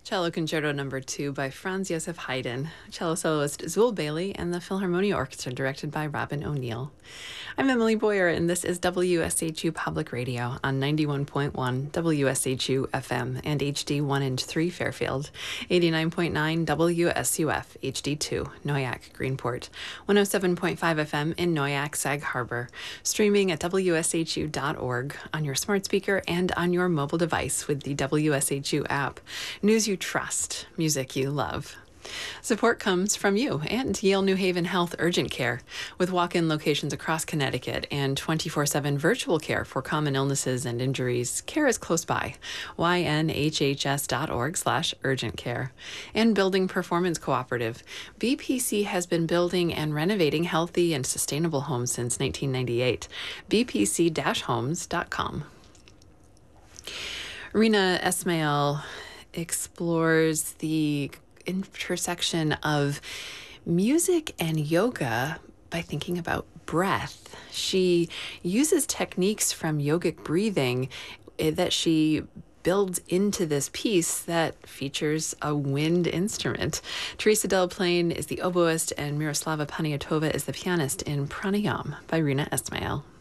Cello Concerto Number 2 by Franz Joseph Haydn, cello soloist Zul Bailey, and the Philharmonia Orchestra directed by Robin O'Neill. I'm Emily Boyer, and this is WSHU Public Radio on 91.1 WSHU FM and HD 1 and 3 Fairfield, 89.9 WSUF HD2 Noyak Greenport, 107.5 FM in Noyak Sag Harbor, streaming at WSHU.org on your smart speaker and on your mobile device with the WSHU app. News you trust, music you love. Support comes from you and Yale New Haven Health Urgent Care, with walk-in locations across Connecticut and 24/7 virtual care for common illnesses and injuries. Care is close by. ynhhs.org/urgent care. And Building Performance Cooperative. BPC has been building and renovating healthy and sustainable homes since 1998. bpc-homes.com. Rina Esmail explores the intersection of music and yoga by thinking about breath. She uses techniques from yogic breathing that she builds into this piece that features a wind instrument. Teresa Delaplane is the oboist and Miroslava Paniatova is the pianist in Pranayam by Rina Esmail.